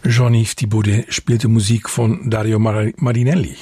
Jean-Yves Thibaudet spielte Musik von Dario Marinelli.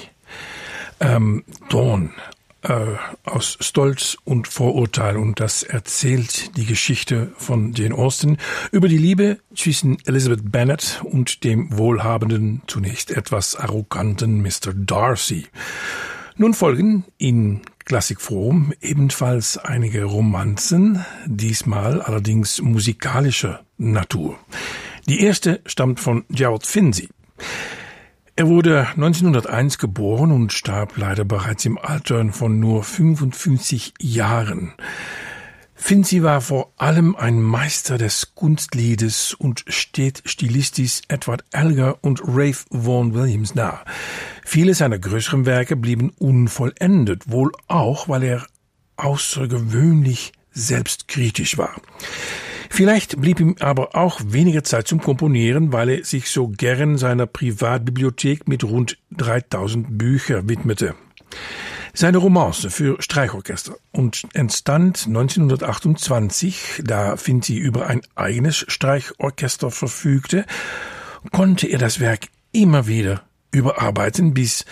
Dawn aus Stolz und Vorurteil, und das erzählt die Geschichte von Jane Austen über die Liebe zwischen Elizabeth Bennet und dem wohlhabenden, zunächst etwas arroganten Mr. Darcy. Nun folgen in Klassikform ebenfalls einige Romanzen, diesmal allerdings musikalischer Natur. Die erste stammt von Gerald Finzi. Er wurde 1901 geboren und starb leider bereits im Alter von nur 55 Jahren. Finzi war vor allem ein Meister des Kunstliedes und steht stilistisch Edward Elgar und Ralph Vaughan Williams nahe. Viele seiner größeren Werke blieben unvollendet, wohl auch, weil er außergewöhnlich selbstkritisch war. Vielleicht blieb ihm aber auch weniger Zeit zum Komponieren, weil er sich so gern seiner Privatbibliothek mit rund 3000 Büchern widmete. Seine Romance für Streichorchester und entstand 1928, da Finzi über ein eigenes Streichorchester verfügte, konnte er das Werk immer wieder überarbeiten, bis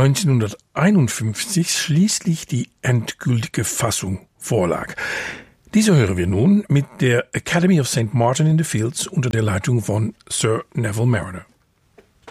1951 schließlich die endgültige Fassung vorlag. Diese hören wir nun mit der Academy of St. Martin in the Fields unter der Leitung von Sir Neville Marriner.